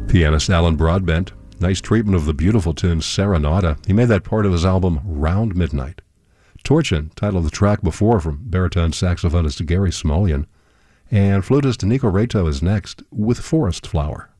Pianist Alan Broadbent, nice treatment of the beautiful tune Serenata. He made that part of his album Round Midnight. Torchin, title of the track before, from baritone saxophonist Gary Smolian. And flutist Nico Reto is next with Forest Flower.